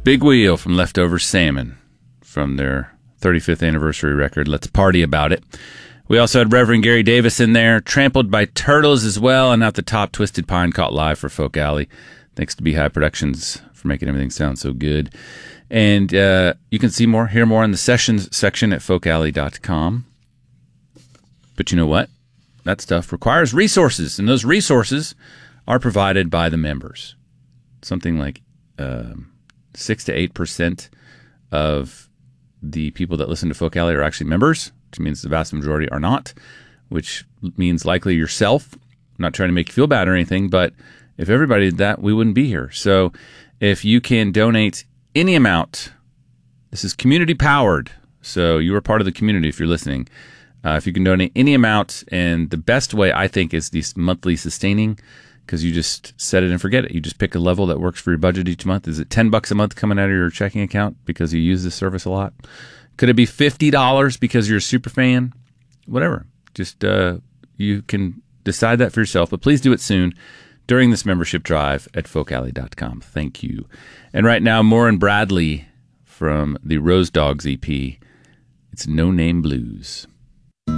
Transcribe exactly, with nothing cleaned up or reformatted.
Big Wheel from Leftover Salmon from their thirty-fifth anniversary record, Let's Party About It. We also had Reverend Gary Davis in there, Trampled by Turtles as well, and at the top, Twisted Pine caught live for Folk Alley. Thanks to Beehive Productions for making everything sound so good. And uh, you can see more, hear more in the sessions section at folk alley dot com. But you know what? That stuff requires resources, and those resources are provided by the members. Something like um, six to eight percent of the people that listen to Folk Alley are actually members, which means the vast majority are not, which means likely yourself. I'm not trying to make you feel bad or anything, but if everybody did that, we wouldn't be here. So if you can donate any amount, this is community powered, so you are part of the community if you're listening. Uh, if you can donate any amount, and the best way I think is these monthly sustaining, because you just set it and forget it. You just pick a level that works for your budget each month. Is it ten bucks a month coming out of your checking account because you use this service a lot? Could it be fifty dollars because you're a super fan? Whatever. Just uh, you can decide that for yourself, but please do it soon during this membership drive at folk alley dot com. Thank you. And right now, Maureen Bradley from the Rose Dogs E P. It's No Name Blues.